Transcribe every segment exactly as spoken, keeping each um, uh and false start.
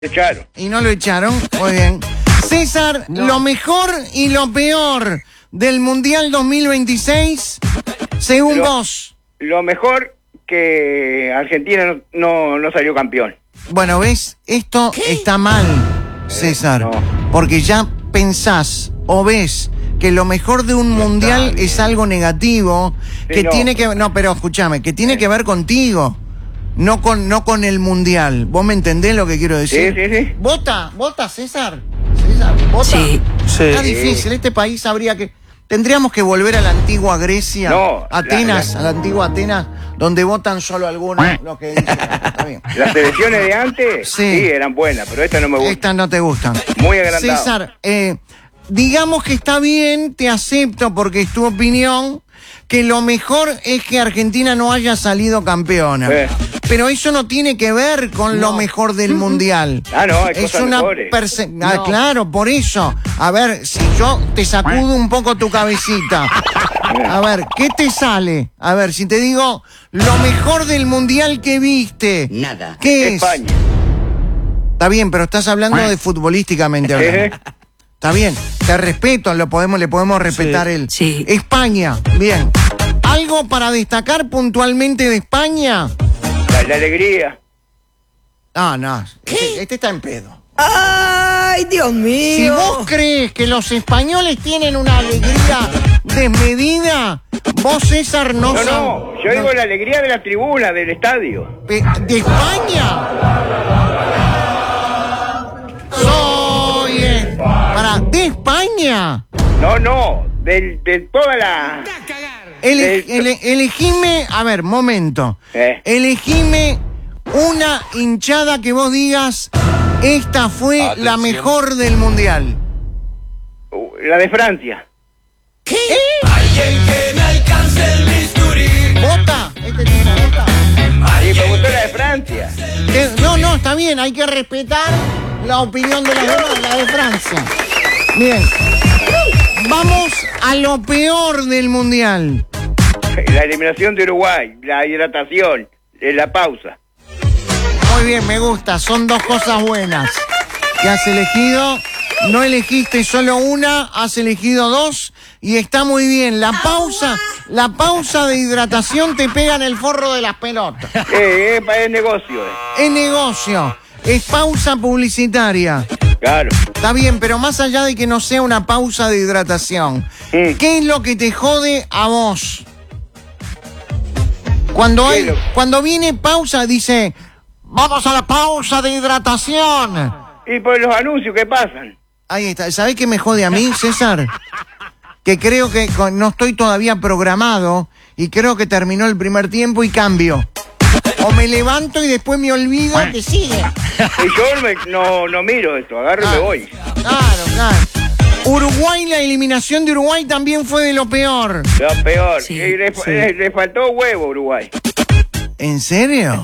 echaron. Y no lo echaron, muy bien. César, no. Lo mejor y lo peor del Mundial dos mil veintiséis, según lo, vos. Lo mejor que Argentina no, no, no salió campeón. Bueno, ¿ves? Esto ¿Qué? Está mal, César. No. Porque ya pensás o ves que lo mejor de un no mundial es algo negativo, sí, que no. tiene que... No, pero escúchame, que tiene sí. que ver contigo. No con, no con el mundial. ¿Vos me entendés lo que quiero decir? Sí, sí, sí. ¿Vota? ¿Vota, César? ¿César? ¿Vota? Sí. sí. Está difícil. Este país habría que... Tendríamos que volver a la antigua Grecia, no, Atenas, la, la... a la antigua Atenas, donde votan solo algunos. Lo que dicen. Está bien. Las selecciones de antes, sí. sí, eran buenas, pero estas no me gustan. Estas no te gustan. Muy agrandado. César, eh, digamos que está bien, te acepto porque es tu opinión, que lo mejor es que Argentina no haya salido campeona. Eh. Pero eso no tiene que ver con no. lo mejor del mundial. Ah, no, hay es cosas una mejores. No. Ah, claro, por eso. A ver, si yo te sacudo un poco tu cabecita. A ver, ¿qué te sale? A ver, si te digo lo mejor del mundial que viste. Nada. ¿Qué es? España. Está bien, pero estás hablando de futbolísticamente hablando. Está bien, te respeto, lo podemos, le podemos respetar sí, el... Sí. España, bien. ¿Algo para destacar puntualmente de España? La, la alegría. No, no, este, este está en pedo. ¡Ay, Dios mío! Si vos crees que los españoles tienen una alegría desmedida, vos, César, no... No, son, no, yo no, digo la alegría de la tribuna, del estadio. ¿De, de España? Soy... Eh, para, ¿de España? No, no, de, de toda la... Ele, ele, elegime, a ver, momento. ¿Eh? Elegime una hinchada que vos digas, esta fue Atención. La mejor del mundial. Uh, la de Francia. ¿Qué? ¿Eh? Alguien que me alcance el bisturí. ¿Vota? Este tipo vota. Sí, me gustó la de Francia. ¿Qué? No, no, está bien, hay que respetar la opinión de la demás, la de Francia. Bien. Vamos a lo peor del mundial. La eliminación de Uruguay, la hidratación, la pausa. Muy bien, me gusta, son dos cosas buenas que has elegido. No elegiste solo una, has elegido dos y está muy bien. La pausa, la pausa de hidratación te pega en el forro de las pelotas. Eh, eh, es negocio. Eh. Es negocio, es pausa publicitaria. Claro. Está bien, pero más allá de que no sea una pausa de hidratación, mm. ¿qué es lo que te jode a vos? Cuando hay, cuando viene pausa, dice, vamos a la pausa de hidratación. Y por los anuncios que pasan. Ahí está. ¿Sabés qué me jode a mí, César? Que creo que no estoy todavía programado y creo que terminó el primer tiempo y cambio. O me levanto y después me olvido que sigue. Y yo me, no, no miro esto, agarro ah, y me voy. Claro, claro. Uruguay, la eliminación de Uruguay también fue de lo peor. Lo peor. Sí, y le, sí. le, le faltó huevo a Uruguay. ¿En serio?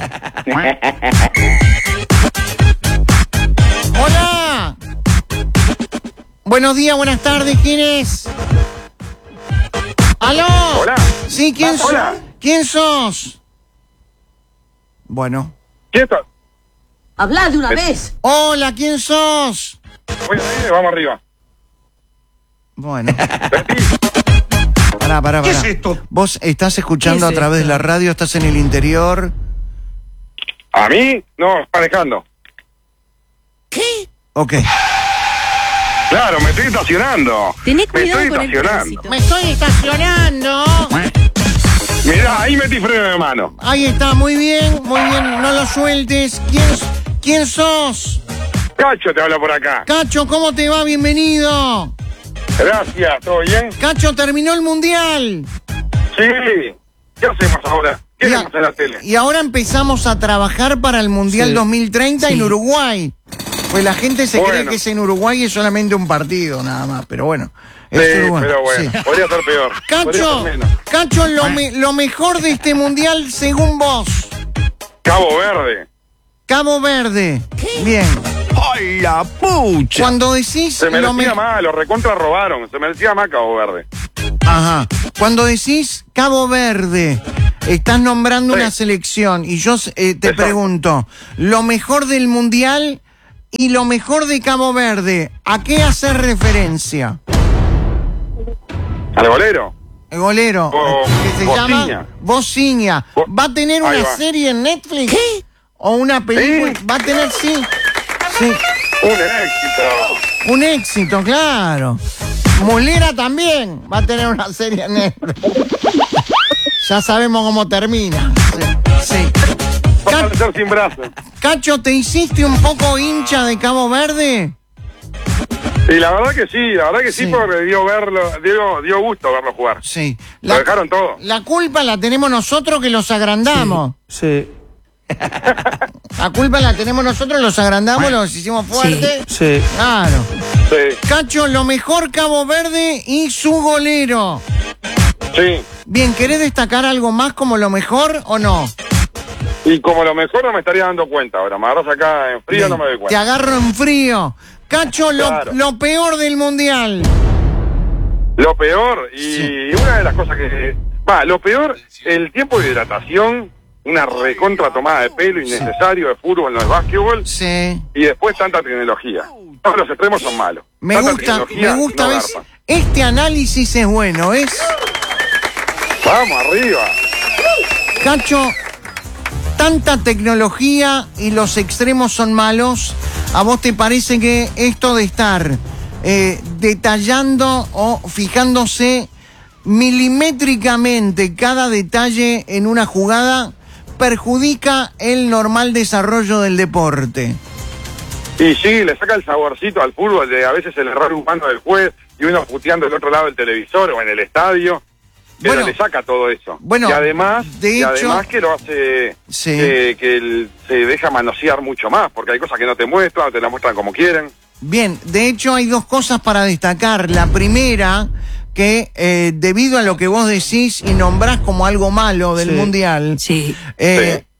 ¡Hola! Buenos días, buenas tardes, ¿quién es? ¿Aló? Hola. Sí, ¿quién sos? Hola. ¿Quién sos? Bueno. ¿Quieto? Habla de una vez. Hola, ¿quién sos? Bueno, vamos arriba. Bueno. Pará, pará, pará. ¿Qué es esto? ¿Vos estás escuchando a es través esto? de la radio? ¿Estás en el interior? ¿A mí? No, manejando. ¿Qué? Ok. Claro, me estoy estacionando. Tenés me cuidado estoy con el estacionando. tránsito. Me estoy estacionando. Mirá, ahí metí freno de mano. Ahí está, muy bien, muy bien, no lo sueltes. ¿Quién, quién sos? Cacho te habla por acá. Cacho, ¿cómo te va? Bienvenido. Gracias, ¿todo bien? Cacho, terminó el mundial. Sí. ¿Qué hacemos ahora? ¿Qué Y, a- hacemos en la tele? y ahora empezamos a trabajar para el Mundial Sí. dos mil treinta Sí. en Uruguay. Pues la gente se cree Bueno. que es en Uruguay y es solamente un partido, nada más. Pero bueno, es Sí, Uruguay. pero bueno, Sí. podría ser peor. Podría Cacho, ser menos. Cacho, lo, me- lo mejor de este Mundial según vos. Cabo Verde. Cabo Verde. Bien. ¡Ay, la pucha! Cuando decís Se lo merecía me- más, lo recontra robaron. Se merecía más Cabo Verde. Ajá. Cuando decís Cabo Verde, estás nombrando Sí. una selección y yo eh, te Exacto. pregunto, ¿lo mejor del Mundial y lo mejor de Cabo Verde, ¿a qué hace referencia? ¿Al golero? El golero, Bo- que se Bociña. llama Bociña. Bo- ¿Va a tener Ahí una va. serie en Netflix? ¿O una película? Sí. ¿Va a tener, sí? Sí, Un éxito. un éxito, claro. Mulera también va a tener una serie en Netflix. Ya sabemos cómo termina. Sí. sí. Va a Ca- aparecer sin brazos. Cacho, ¿te hiciste un poco hincha de Cabo Verde? Y la verdad que sí, la verdad que sí, Sí. porque dio verlo, dio, dio gusto verlo jugar. Sí. Lo dejaron todo. La culpa la tenemos nosotros que los agrandamos. Sí, La culpa la tenemos nosotros, los agrandamos, los hicimos fuertes. sí. Claro. Sí, Cacho, lo mejor Cabo Verde y su golero. sí. Bien, ¿querés destacar algo más como lo mejor o no? Y como lo mejor no me estaría dando cuenta ahora. Me agarras acá en frío, Bien, no me doy Te cuenta. agarro en frío. Cacho, lo, Claro. lo peor del mundial. Lo peor, y Sí. una de las cosas que... Va, lo peor, el tiempo de hidratación, una recontra tomada de pelo innecesario de fútbol, no de básquetbol, Sí. y después tanta tecnología. Todos los extremos son malos. Me Tanta gusta, tecnología me gusta, no ¿ves? garpa. Este análisis es bueno, ¿ves? Vamos, arriba. Cacho, tanta tecnología y los extremos son malos. ¿A vos te parece que esto de estar eh, detallando o fijándose milimétricamente cada detalle en una jugada perjudica el normal desarrollo del deporte? Y sí, le saca el saborcito al fútbol de a veces el error humano del juez y uno puteando del otro lado del televisor o en el estadio. Pero Bueno, le saca todo eso. bueno, y además, de y hecho- además que lo hace, Sí. que, que el- se deja manosear mucho más, porque hay cosas que no te muestran, o te las muestran como quieren. Bien, de hecho hay dos cosas para destacar. La primera, que eh, debido a lo que vos decís y nombrás como algo malo del Sí. Mundial, Sí. eh, Sí.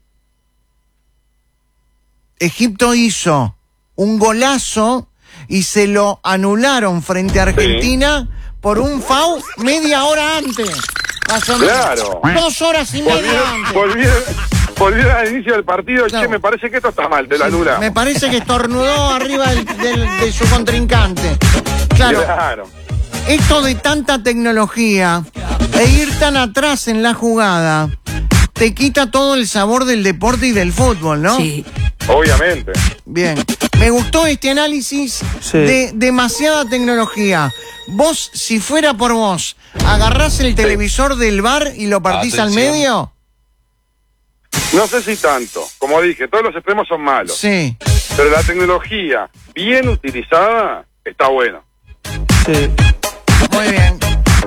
Egipto hizo un golazo y se lo anularon frente a Argentina por un foul media hora antes. Más o menos. Claro. Dos horas y media Volvieron, antes. volvieron, volvieron al inicio del partido, Claro. che, me parece que esto está mal, te lo Sí, anulamos. me parece que estornudó arriba del- del- de su contrincante. Claro. Claro. Esto de tanta tecnología e ir tan atrás en la jugada te quita todo el sabor del deporte y del fútbol, ¿no? Sí. Obviamente. Bien. Me gustó este análisis Sí. de demasiada tecnología. Vos, si fuera por vos, ¿agarrás el televisor del bar y lo partís al medio? No sé si tanto. Como dije, todos los extremos son malos. Sí. Pero la tecnología bien utilizada está bueno. Sí. Muy bien.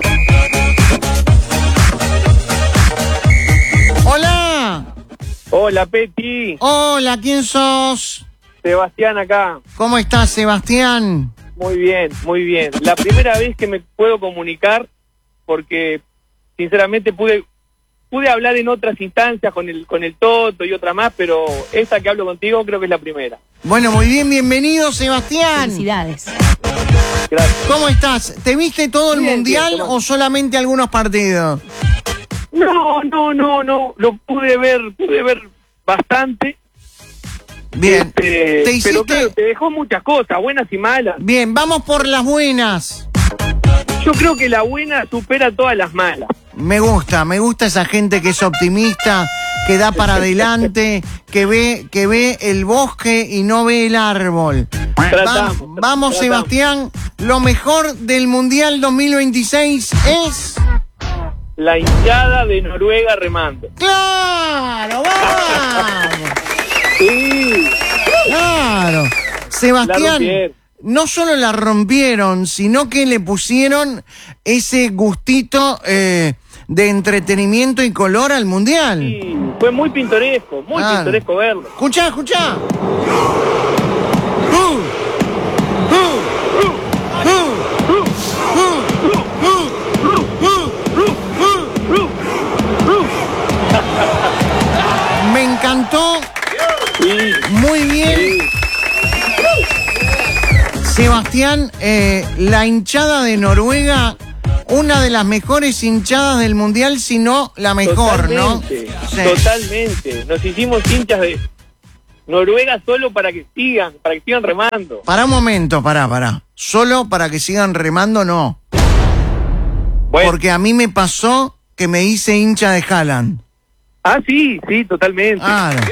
Hola. Hola, Peti. Hola, ¿quién sos? Sebastián acá. ¿Cómo estás, Sebastián? Muy bien, muy bien. La primera vez que me puedo comunicar, porque sinceramente pude pude hablar en otras instancias con el con el Toto y otra más, pero esta que hablo contigo creo que es la primera. Bueno, muy bien, bienvenido, Sebastián. Felicidades. Gracias. ¿Cómo estás? ¿Te viste todo el Bien, mundial bien, Tomás. o solamente algunos partidos? No, no, no, no. Lo pude ver, pude ver bastante. Bien. Este, ¿Te hiciste- Pero claro, te dejó muchas cosas, buenas y malas. Bien, vamos por las buenas. Yo creo que la buena supera todas las malas. Me gusta, me gusta esa gente que es optimista, que da para adelante, que ve, que ve el bosque y no ve el árbol. Va- Tratamos, vamos, tratamos. Sebastián, lo mejor del Mundial dos mil veintiséis es... La hinchada de Noruega remando. ¡Claro! ¡Vamos! Sí. ¡Claro! La Sebastián, rompieron. no solo la rompieron, sino que le pusieron ese gustito eh, de entretenimiento y color al Mundial. Sí, fue muy pintoresco, muy Claro. pintoresco verlo. Escuchá, escuchá. Me encantó, Sí, muy bien. sí. Sebastián, eh, la hinchada de Noruega, una de las mejores hinchadas del Mundial, si no la mejor, ¿no? Totalmente, Sí. totalmente. Nos hicimos hinchas de Noruega solo para que sigan, para que sigan remando. Pará un momento, pará, pará. Solo para que sigan remando, no. Bueno. Porque a mí me pasó que me hice hincha de Haaland. Ah, sí, sí, totalmente. Claro.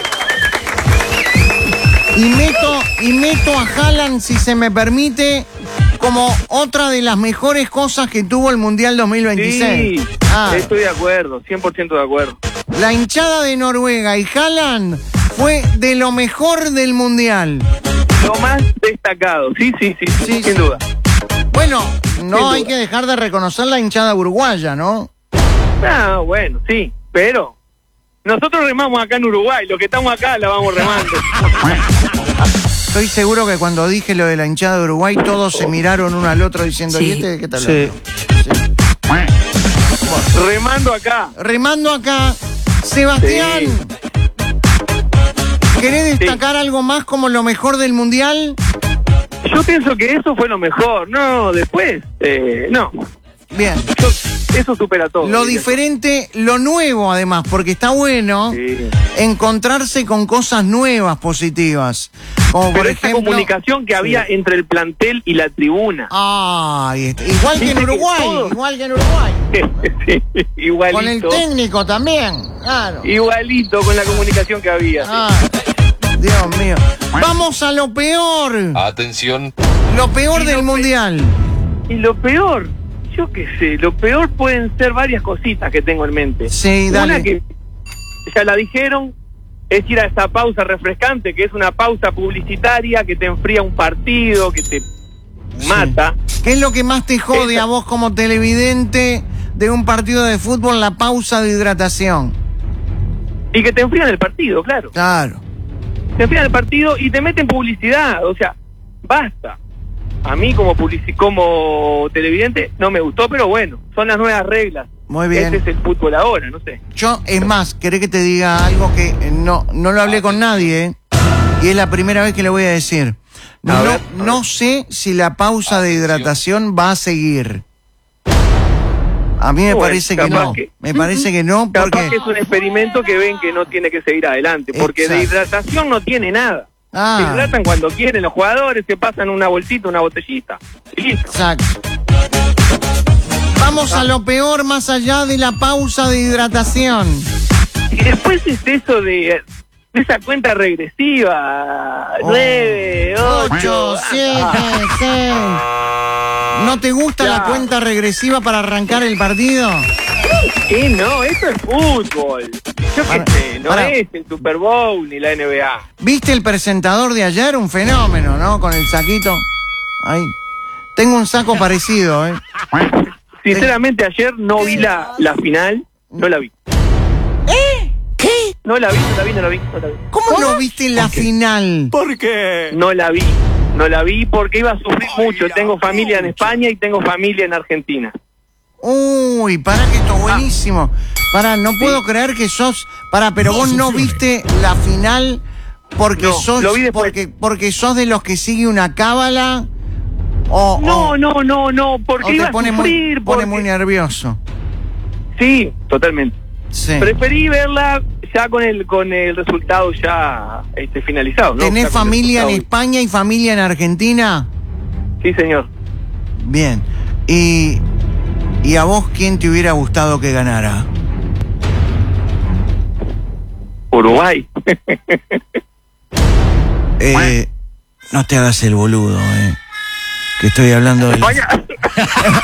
Y meto, y meto a Haaland, si se me permite, como otra de las mejores cosas que tuvo el Mundial dos mil veintiséis. Sí, Claro. estoy de acuerdo, cien por ciento de acuerdo. La hinchada de Noruega y Haaland fue de lo mejor del Mundial. Lo más destacado, sí, sí, sí, Sí, sin sí. duda. Bueno, no Sin hay duda. que dejar de reconocer la hinchada uruguaya, ¿no? Ah, bueno, sí, pero nosotros remamos acá en Uruguay, los que estamos acá la vamos remando. Estoy seguro que cuando dije lo de la hinchada de Uruguay, todos se miraron uno al otro diciendo, ¿y este de qué tal? Sí. Remando acá. Remando acá, Sebastián. ¿Querés destacar algo más como lo mejor del Mundial? Yo pienso que eso fue lo mejor. No, después, eh, no. Bien. Yo- eso supera todo. Lo diría. diferente, lo nuevo además, porque está bueno Sí. encontrarse con cosas nuevas, positivas. Como Pero por esa ejemplo... comunicación que había entre el plantel y la tribuna. Ay, este, igual que en Viste que Uruguay, todo- igual que en Uruguay. Sí, igualito. Con el técnico también, claro. Igualito con la comunicación que había. Ah, Dios mío. Vamos a lo peor. Atención. Lo peor Y del lo pe- Mundial. Y lo peor, yo qué sé, lo peor pueden ser varias cositas que tengo en mente. Sí, dale. Una que ya la dijeron, es ir a esa pausa refrescante, que es una pausa publicitaria que te enfría un partido, que te mata. ¿Qué es lo que más te jode Esa- a vos como televidente de un partido de fútbol? La pausa de hidratación. Y que te enfrían el partido, claro. Claro. Te enfrían el partido y te meten publicidad. O sea, basta. A mí como publici- como televidente no me gustó, pero bueno, son las nuevas reglas. Muy bien. Ese es el fútbol ahora, no sé. Yo, es más, querés que te diga algo que eh, no, no lo hablé con nadie, ¿eh? Y es la primera vez que le voy a decir. A No, ver, a no sé si la pausa de hidratación va a seguir. A mí me Bueno, parece que capaz no. que- Me parece que no Capaz porque... que es un experimento que ven que no tiene que seguir adelante, porque de Exacto. hidratación no tiene nada. Ah. Se hidratan cuando quieren los jugadores, se pasan una bolsita, una botellita. Y listo. Exacto. Vamos a lo peor más allá de la pausa de hidratación. Y después es eso de, de esa cuenta regresiva. Oh. Nueve, ocho, ocho, siete, seis. ¿No te gusta Ya. la cuenta regresiva para arrancar el partido? ¿Qué no? Esto es fútbol. Yo qué Para- sé, no para. es el Super Bowl ni la N B A. ¿Viste el presentador de ayer? Un fenómeno, ¿no? Con el saquito. Ahí. Tengo un saco parecido, ¿eh? Sinceramente, ayer no vi la, la final, no la vi. ¿Eh? ¿Qué? No la vi, no la vi, no la vi, no la vi. ¿Cómo no viste la final? ¿Por qué? No la vi, no la vi porque iba a sufrir mucho. Tengo familia en España y tengo familia en Argentina. Uy, pará que esto es buenísimo. Pará, no puedo creer que sos... Pará, pero vos no viste la final porque No, sos... lo vi después. porque, porque sos de los que sigue una cábala o... No, o- no, no, no, o porque te iba a pone sufrir. muy, pone porque- muy nervioso. Sí, totalmente. Sí. Preferí verla ya con el con el resultado ya este, finalizado, ¿no? ¿Tenés Ya con el familia en resultado. España y familia en Argentina? Sí, señor. Bien. Y... ¿Y a vos quién te hubiera gustado que ganara? Uruguay. Eh, no te hagas el boludo, eh. Que estoy hablando de la, España.